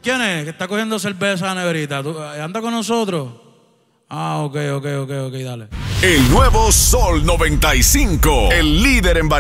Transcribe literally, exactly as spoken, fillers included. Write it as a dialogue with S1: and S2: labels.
S1: ¿Quién es? Que está cogiendo cerveza a la neverita. ¿Tú, ¿Anda con nosotros? Ah, ok, ok, ok, ok, dale.
S2: El nuevo Sol noventa y cinco, el líder en variedad.